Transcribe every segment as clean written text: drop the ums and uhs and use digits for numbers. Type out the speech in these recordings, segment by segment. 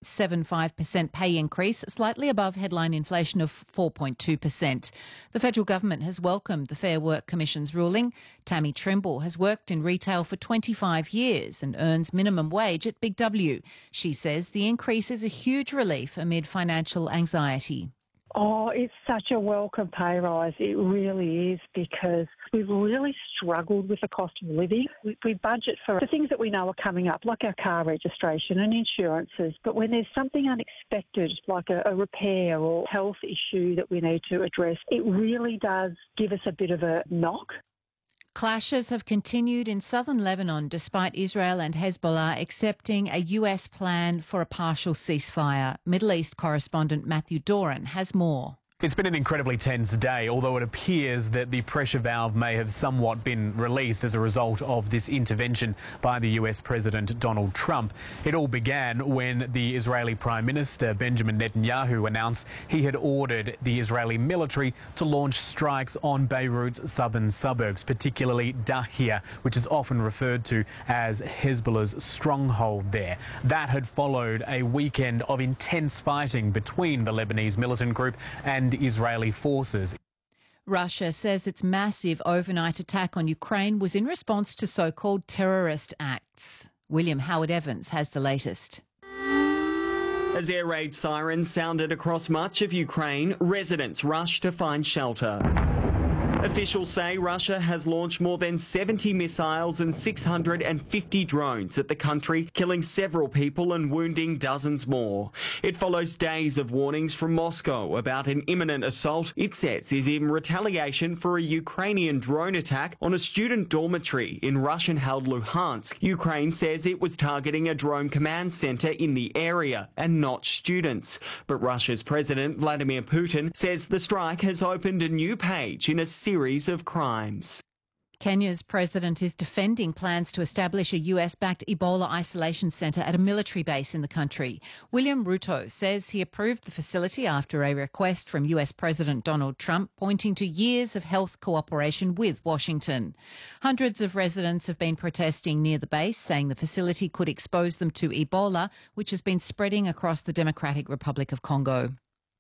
3.75% pay increase, slightly above headline inflation of 4.2%. The federal government has welcomed the Fair Work Commission's ruling. Tammy Trimble has worked in retail for 25 years and earns minimum wage at Big W. She says the increase is a huge relief amid financial anxiety. Oh, it's such a welcome pay rise. It really is, because we've really struggled with the cost of living. We budget for the things that we know are coming up, like our car registration and insurances. But when there's something unexpected, like a repair or health issue that we need to address, it really does give us a bit of a knock. Clashes have continued in southern Lebanon despite Israel and Hezbollah accepting a US plan for a partial ceasefire. Middle East correspondent Matthew Doran has more. It's been an incredibly tense day, although it appears that the pressure valve may have somewhat been released as a result of this intervention by the US President Donald Trump. It all began when the Israeli Prime Minister Benjamin Netanyahu announced he had ordered the Israeli military to launch strikes on Beirut's southern suburbs, particularly Dahia, which is often referred to as Hezbollah's stronghold there. That had followed a weekend of intense fighting between the Lebanese militant group and Israeli forces. Russia says its massive overnight attack on Ukraine was in response to so-called terrorist acts. William Howard Evans has the latest. As air raid sirens sounded across much of Ukraine, residents rushed to find shelter. Officials say Russia has launched more than 70 missiles and 650 drones at the country, killing several people and wounding dozens more. It follows days of warnings from Moscow about an imminent assault it says is in retaliation for a Ukrainian drone attack on a student dormitory in Russian-held Luhansk. Ukraine says it was targeting a drone command center in the area and not students. But Russia's President Vladimir Putin says the strike has opened a new page in a series of crimes. Kenya's president is defending plans to establish a US-backed Ebola isolation centre at a military base in the country. William Ruto says he approved the facility after a request from US President Donald Trump pointing to years of health cooperation with Washington. Hundreds of residents have been protesting near the base, saying the facility could expose them to Ebola, which has been spreading across the Democratic Republic of Congo.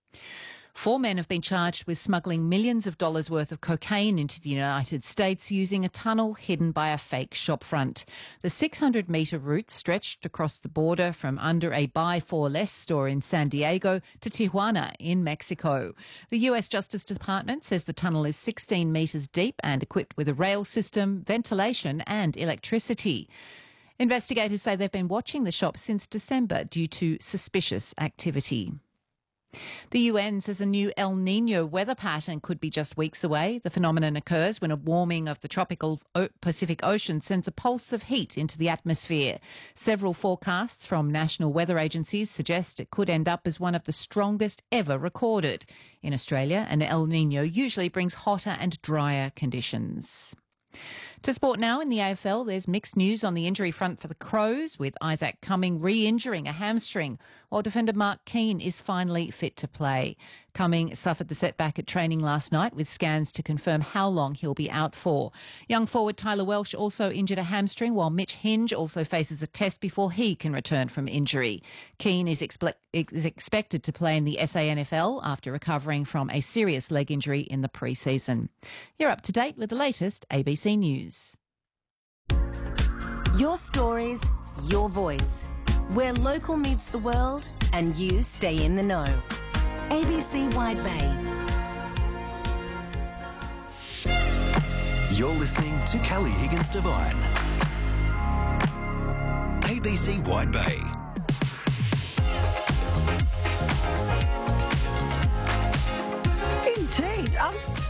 4 men have been charged with smuggling millions of dollars worth of cocaine into the United States using a tunnel hidden by a fake shopfront. The 600-metre route stretched across the border from under a Buy for Less store in San Diego to Tijuana in Mexico. The US Justice Department says the tunnel is 16 metres deep and equipped with a rail system, ventilation and electricity. Investigators say they've been watching the shop since December due to suspicious activity. The UN says a new El Niño weather pattern could be just weeks away. The phenomenon occurs when a warming of the tropical Pacific Ocean sends a pulse of heat into the atmosphere. Several forecasts from national weather agencies suggest it could end up as one of the strongest ever recorded. In Australia, an El Niño usually brings hotter and drier conditions. To sport now in the AFL, there's mixed news on the injury front for the Crows, with Isaac Cumming re-injuring a hamstring, while defender Mark Keane is finally fit to play. Cumming suffered the setback at training last night, with scans to confirm how long he'll be out for. Young forward Tyler Welsh also injured a hamstring, while Mitch Hinge also faces a test before he can return from injury. Keane is expected to play in the SANFL after recovering from a serious leg injury in the pre-season. You're up to date with the latest ABC News. Your stories, your voice. Where local meets the world and you stay in the know. ABC Wide Bay. You're listening to Kelly Higgins Devine. ABC Wide Bay. Indeed.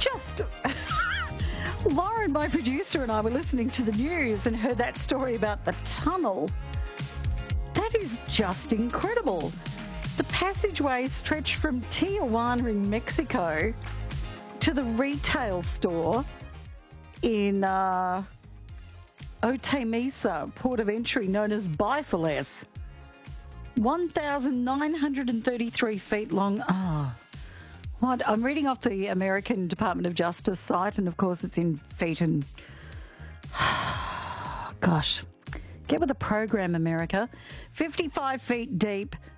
Lauren, my producer, and I were listening to the news and heard that story about the tunnel. That is just incredible. The passageway stretched from Tijuana in Mexico to the retail store in Otemesa, port of entry known as Buy for Less. 1,933 feet long. What? I'm reading off the American Department of Justice site, and of course it's in feet and... Gosh. Get with the program, America. 55 feet deep,